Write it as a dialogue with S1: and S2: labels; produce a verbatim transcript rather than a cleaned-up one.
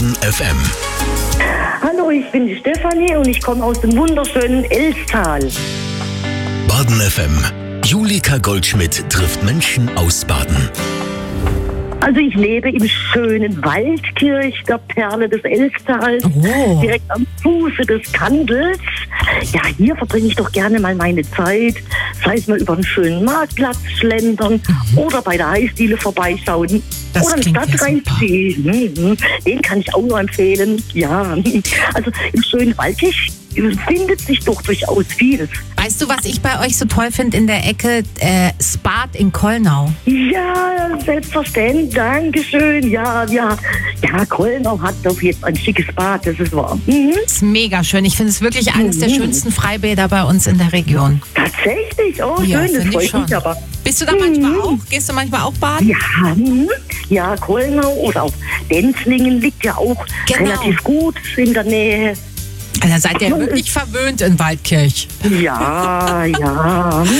S1: Baden F M.
S2: Hallo, ich bin die Stefanie und ich komme aus dem wunderschönen Elstal.
S1: Baden F M. Julika Goldschmidt trifft Menschen aus Baden.
S2: Also ich lebe im schönen Waldkirch, der Perle des Elstals,
S3: Oh.
S2: direkt am Fuße des Kandels. Ja, hier verbringe ich doch gerne mal meine Zeit, sei es mal über einen schönen Marktplatz schlendern
S3: Mhm.
S2: oder bei der Eisdiele vorbeischauen.
S3: Das
S2: oder einen
S3: klingt ja
S2: Stadtrhein-See. Mhm. Den kann ich auch nur empfehlen. Ja, also im schönen Waldkirch findet sich doch durchaus vieles.
S3: Weißt du, was ich bei euch so toll finde in der Ecke? Äh, Spat in Kollnau.
S2: Ja, selbstverständlich. Dankeschön. Ja, ja. Ja, Kollnau hat doch jetzt ein schickes Bad, das ist wahr. Mhm.
S3: Ist mega schön. Ich finde es wirklich eines der schönsten Freibäder bei uns in der Region.
S2: Tatsächlich? Oh,
S3: Ja,
S2: schön, das
S3: find ich
S2: freut
S3: schon.
S2: mich aber.
S3: Bist du da manchmal auch? Gehst du manchmal auch baden?
S2: Ja, mhm. ja, Kollnau oder auch Denzlingen liegt ja auch
S3: Genau.
S2: relativ gut in der Nähe.
S3: Da seid ihr wirklich verwöhnt in Waldkirch.
S2: Ja, ja.